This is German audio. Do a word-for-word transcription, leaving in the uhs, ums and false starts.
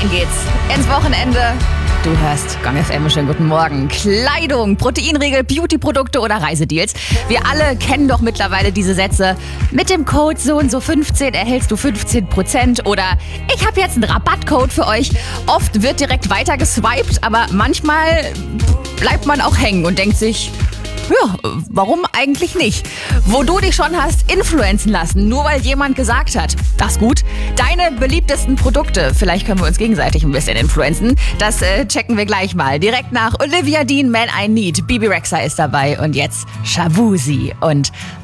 Rein geht's ins Wochenende. Du hörst Gong F M, schönen guten Morgen. Kleidung, Proteinriegel, Beauty-Produkte oder Reisedeals. Wir alle kennen doch mittlerweile diese Sätze. Mit dem Code so und so fünfzehn erhältst du fünfzehn Prozent oder ich habe jetzt einen Rabattcode für euch. Oft wird direkt weiter geswiped, aber manchmal bleibt man auch hängen und denkt sich, ja, warum eigentlich nicht? Wo du dich schon hast influenzen lassen, nur weil jemand gesagt hat, das ist gut. Deine beliebtesten Produkte, vielleicht können wir uns gegenseitig ein bisschen influenzen. Das äh, checken wir gleich mal. Direkt nach Olivia Dean, Man I Need. Bibi Rexha ist dabei und jetzt Shabuzi und